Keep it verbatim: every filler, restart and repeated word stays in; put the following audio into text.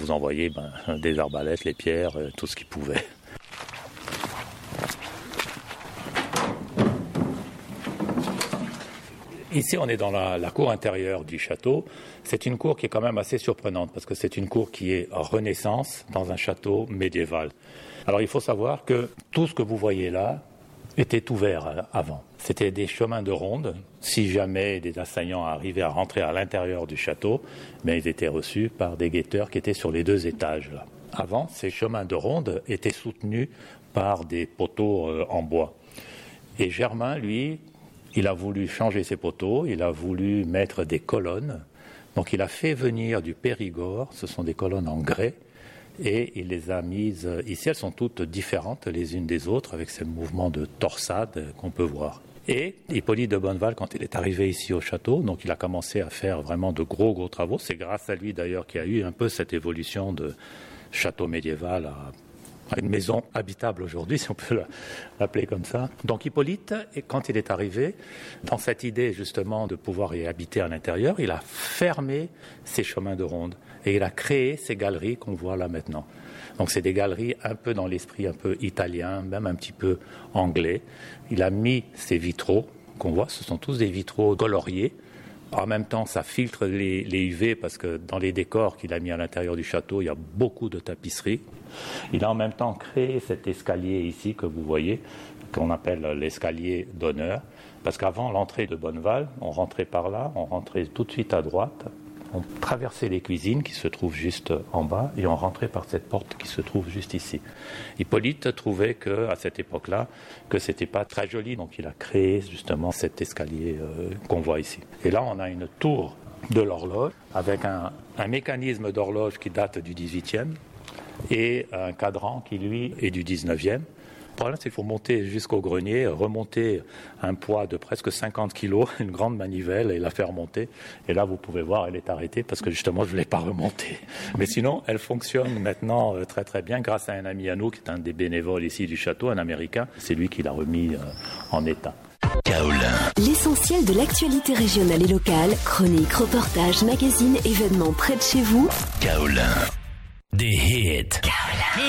nous envoyer ben, des arbalètes, les pierres, tout ce qu'ils pouvaient. Ici, on est dans la, la cour intérieure du château. C'est une cour qui est quand même assez surprenante parce que c'est une cour qui est en Renaissance dans un château médiéval. Alors, il faut savoir que tout ce que vous voyez là était ouvert avant. C'était des chemins de ronde. Si jamais des assaillants arrivaient à rentrer à l'intérieur du château, mais ils étaient reçus par des guetteurs qui étaient sur les deux étages. Là. Avant, ces chemins de ronde étaient soutenus par des poteaux euh, en bois. Et Germain, lui, il a voulu changer ses poteaux, il a voulu mettre des colonnes. Donc il a fait venir du Périgord, ce sont des colonnes en grès, et il les a mises ici. Elles sont toutes différentes les unes des autres, avec ces mouvements de torsade qu'on peut voir. Et Hippolyte de Bonneval, quand il est arrivé ici au château, donc il a commencé à faire vraiment de gros, gros travaux. C'est grâce à lui d'ailleurs qu'il y a eu un peu cette évolution de château médiéval à une maison habitable aujourd'hui, si on peut l'appeler comme ça. Donc Hippolyte, quand il est arrivé, dans cette idée justement de pouvoir y habiter à l'intérieur, il a fermé ces chemins de ronde et il a créé ces galeries qu'on voit là maintenant. Donc c'est des galeries un peu dans l'esprit un peu italien, même un petit peu anglais. Il a mis ces vitraux qu'on voit, ce sont tous des vitraux coloriés. En même temps, ça filtre les, les U V parce que dans les décors qu'il a mis à l'intérieur du château, il y a beaucoup de tapisseries. Il a en même temps créé cet escalier ici que vous voyez, qu'on appelle l'escalier d'honneur. Parce qu'avant l'entrée de Bonneval, on rentrait par là, on rentrait tout de suite à droite, on traversait les cuisines qui se trouvent juste en bas et on rentrait par cette porte qui se trouve juste ici. Hippolyte trouvait qu'à cette époque-là, que c'était pas très joli, donc il a créé justement cet escalier euh, qu'on voit ici. Et là, on a une tour de l'horloge avec un, un mécanisme d'horloge qui date du dix-huitième et un cadran qui, lui, est du dix-neuvième. Le problème, c'est qu'il faut monter jusqu'au grenier, remonter un poids de presque cinquante kilos, une grande manivelle, et la faire monter. Et là, vous pouvez voir, elle est arrêtée parce que justement, je ne voulais pas remonter. Mais sinon, elle fonctionne maintenant très très bien grâce à un ami à nous qui est un des bénévoles ici du château, un Américain. C'est lui qui l'a remis en état. Kaolin. L'essentiel de l'actualité régionale et locale, chroniques, reportages, magazines, événements près de chez vous. Kaolin. Des hits. Kaolin.